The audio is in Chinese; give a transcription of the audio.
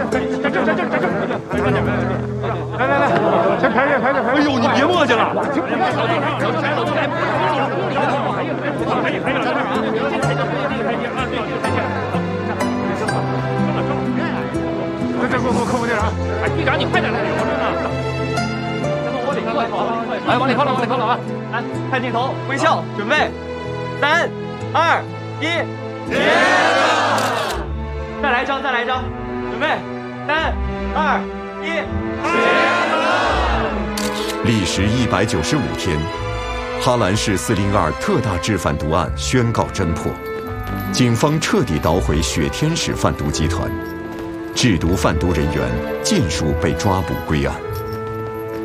来，先排练。 哎呦，你别磨叽了。给我扣点啊！哎，队长，你快点来，我这呢。来，往里靠了啊！来，看镜头，微笑，准备，3、2、1，结了！再来一张，准备，3、2、1，结了！ 历时195天，哈兰市402特大制贩毒案宣告侦破，警方彻底捣毁雪天使贩毒集团，制毒贩毒人员尽数被抓捕归案。